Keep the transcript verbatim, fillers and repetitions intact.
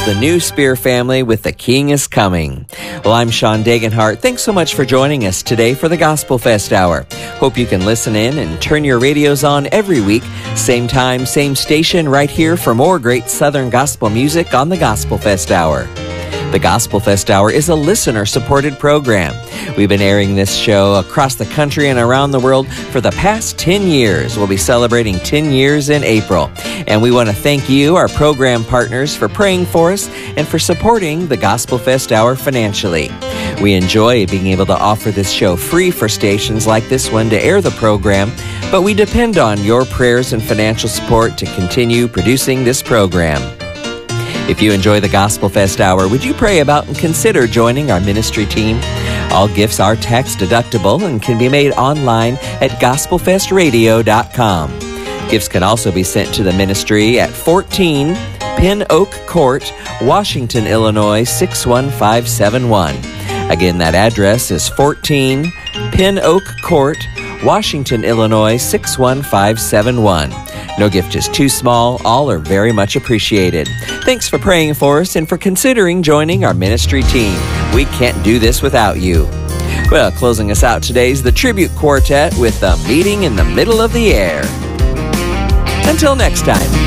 the new Spear family with The King is Coming. Well, I'm Sean Dagenhart. Thanks so much for joining us today for the Gospel Fest Hour. Hope you can listen in and turn your radios on every week, same time, same station, right here for more great Southern gospel music on the Gospel Fest Hour. The Gospel Fest Hour is a listener-supported program. We've been airing this show across the country and around the world for the past ten years. We'll be celebrating ten years in April. And we want to thank you, our program partners, for praying for us and for supporting the Gospel Fest Hour financially. We enjoy being able to offer this show free for stations like this one to air the program, but we depend on your prayers and financial support to continue producing this program. If you enjoy the Gospel Fest Hour, would you pray about and consider joining our ministry team? All gifts are tax deductible and can be made online at gospel fest radio dot com. Gifts can also be sent to the ministry at fourteen Pin Oak Court, Washington, Illinois six one five seven one. Again, that address is fourteen Pin Oak Court, Washington, Illinois six one five seven one. No gift is too small. All are very much appreciated. Thanks for praying for us and for considering joining our ministry team. We can't do this without you. Well, closing us out today is the Tribute Quartet with the Meeting in the Middle of the Air. Until next time.